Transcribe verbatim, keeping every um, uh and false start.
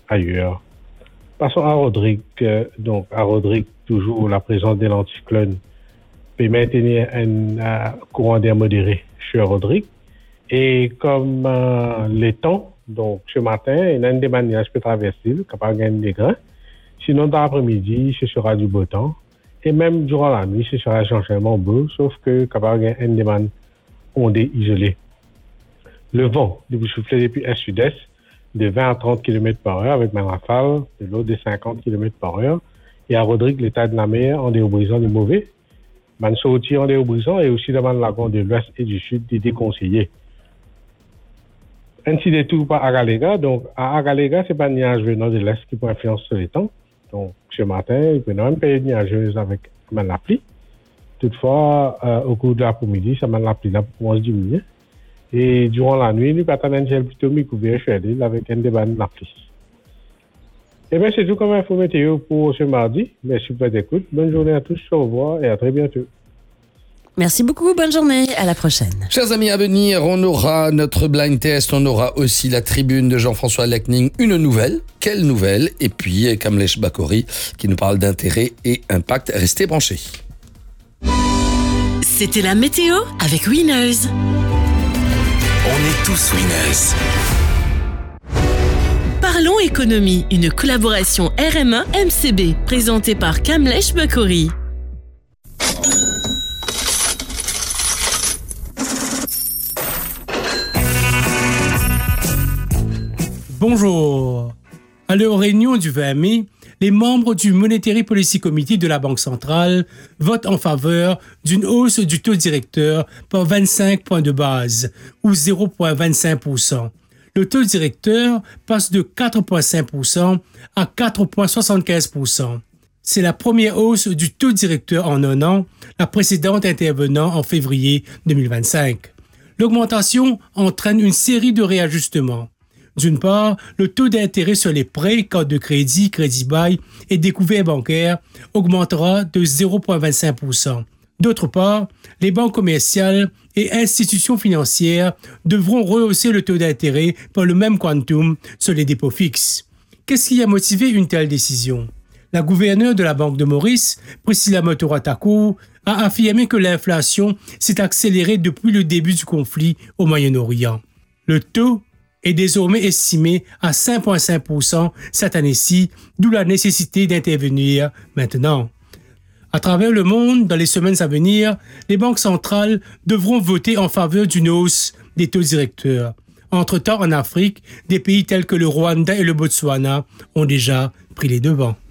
ailleurs. Passons à Rodrigue. Euh, donc, à Rodrigue, toujours la présence de l'anticyclone peut maintenir un euh, courant d'air modéré sur Rodrigue. Et comme euh, les temps, donc ce matin, il y a une demande peut traverser, capable de gagner des grains. Sinon, dans l'après-midi, ce sera du beau temps. Et même durant la nuit, ce sera essentiellement beau, sauf que capable de gagner une demande ondée isolée. Le vent devrait souffler depuis est sud-est de vingt à trente kilomètres par heure avec ma rafale de l'eau de cinquante kilomètres par heure. Et à Rodrigue, l'état de la mer en déobrisant est mauvais. Man sorti en déobrisant et aussi dans le lagon de l'ouest et du sud est déconseillé. Ainsi de tout par Agalega. Donc, à Agalega, c'est pas un nuage venant de l'est qui peut influencer sur les temps. Donc, ce matin, il peut y avoir une période nuageuse avec la pluie. Toutefois, euh, au cours de l'après-midi, ça m'a la pluie là pour commencer à diminuer. Et durant la nuit, nous partons un ciel plutôt mi-couvert sur l'île avec un débat de la pluie. Et bien, c'est tout comme info météo pour ce mardi. Merci pour votre écoute. Bonne journée à tous. Au revoir et à très bientôt. Merci beaucoup, bonne journée, à la prochaine. Chers amis, à venir, on aura notre blind test, on aura aussi la tribune de Jean-François Lacning, une nouvelle, quelle nouvelle, et puis Kamlesh Bakori qui nous parle d'intérêt et impact. Restez branchés. C'était la météo avec Winners. On est tous winners. Parlons économie, une collaboration R M un M C B, présentée par Kamlesh Bakori. Bonjour. À leur réunion du vingt mai, les membres du Monetary Policy Committee de la Banque centrale votent en faveur d'une hausse du taux directeur par vingt-cinq points de base, ou zéro virgule vingt-cinq pour cent. Le taux directeur passe de quatre virgule cinq pour cent à quatre virgule soixante-quinze pour cent. C'est la première hausse du taux directeur en un an, la précédente intervenant en février deux mille vingt-cinq. L'augmentation entraîne une série de réajustements. D'une part, le taux d'intérêt sur les prêts, cartes de crédit, crédit bail et découverts bancaires augmentera de zéro virgule vingt-cinq pour cent. D'autre part, les banques commerciales et institutions financières devront rehausser le taux d'intérêt par le même quantum sur les dépôts fixes. Qu'est-ce qui a motivé une telle décision? La gouverneure de la Banque de Maurice, Priscilla Motoratako, a affirmé que l'inflation s'est accélérée depuis le début du conflit au Moyen-Orient. Le taux est désormais estimé à cinq virgule cinq pour cent cette année-ci, d'où la nécessité d'intervenir maintenant. À travers le monde, dans les semaines à venir, les banques centrales devront voter en faveur d'une hausse des taux directeurs. Entre-temps, en Afrique, des pays tels que le Rwanda et le Botswana ont déjà pris les devants.